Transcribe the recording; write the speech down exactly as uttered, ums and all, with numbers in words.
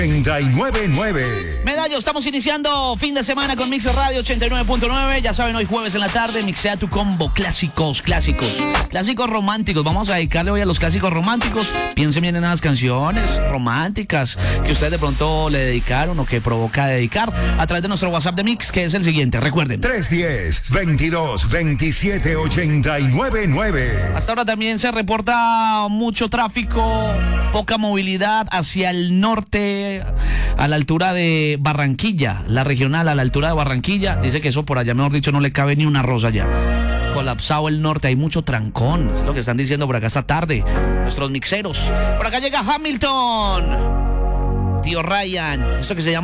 ochenta y nueve punto nueve. Medallo, estamos iniciando fin de semana con Mix Radio ochenta y nueve punto nueve. Ya saben, hoy jueves en la tarde, mixea tu combo. Clásicos, clásicos. Clásicos románticos. Vamos a dedicarle hoy a los clásicos románticos. Piensen bien en las canciones románticas que ustedes de pronto le dedicaron o que provoca dedicar a través de nuestro WhatsApp de Mix, que es el siguiente. Recuerden. tres uno cero, veintidós, veintisiete, ochenta y nueve nueve. Hasta ahora también se reporta mucho tráfico, poca movilidad hacia el norte, a la altura de Barranquilla, la regional a la altura de Barranquilla. Dice que eso por allá, mejor dicho, no le cabe ni una rosa ya. Colapsado el norte, hay mucho trancón, es lo que están diciendo por acá esta tarde nuestros mixeros. Por acá llega Hamilton, tío Ryan, esto que se llama